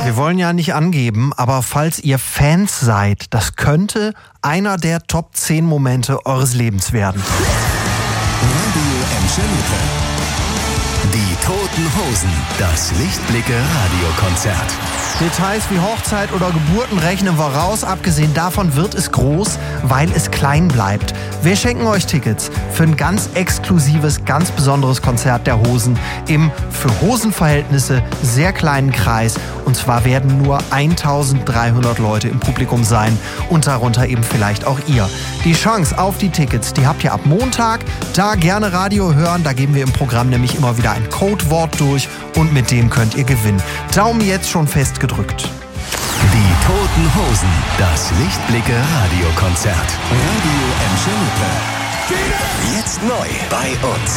wir wollen ja nicht angeben, aber falls ihr Fans seid, das könnte einer der Top 10 Momente eures Lebens werden. Radio Emschelte. Die Toten Hosen. Das Lichtblicke-Radiokonzert. Details wie Hochzeit oder Geburten rechnen wir raus. Abgesehen davon wird es groß, weil es klein bleibt. Wir schenken euch Tickets für ein ganz exklusives, ganz besonderes Konzert der Hosen im für Hosenverhältnisse sehr kleinen Kreis. Und zwar werden nur 1300 Leute im Publikum sein und darunter eben vielleicht auch ihr. Die Chance auf die Tickets, die habt ihr ab Montag. Da gerne Radio hören, da geben wir im Programm nämlich immer wieder ein Codewort durch und mit dem könnt ihr gewinnen. Daumen jetzt schon festgedrückt. Die Toten Hosen. Das Lichtblicke-Radiokonzert. Radio Emschelte. Jetzt neu bei uns.